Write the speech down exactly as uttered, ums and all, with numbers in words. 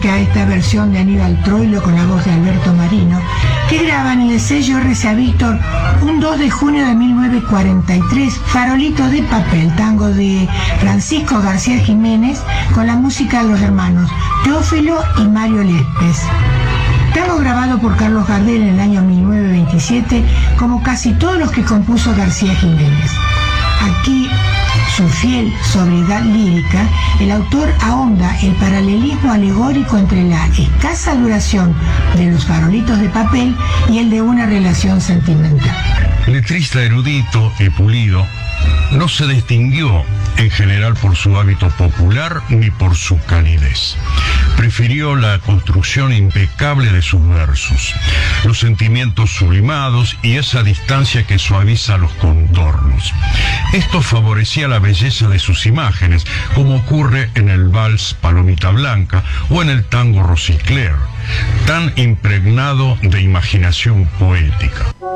dedica esta versión de Aníbal Troilo con la voz de Alberto Marino, que graban en el sello R C A Víctor un dos de junio de mil novecientos cuarenta y tres, Farolitos de papel, tango de Francisco García Jiménez, con la música de los hermanos Teófilo y Mario Lespes. Tango grabado por Carlos Gardel en el año mil novecientos veintisiete, como casi todos los que compuso García Jiménez. Aquí, su fiel sobriedad lírica, el autor ahonda el paralelismo alegórico entre la escasa duración de los farolitos de papel y el de una relación sentimental. Letrista erudito y pulido, no se distinguió en general por su hábito popular ni por su calidez. Prefirió la construcción impecable de sus versos, los sentimientos sublimados y esa distancia que suaviza los contornos. Esto favorecía la belleza de sus imágenes, como ocurre en el vals Palomita Blanca o en el tango Rosicler, tan impregnado de imaginación poética.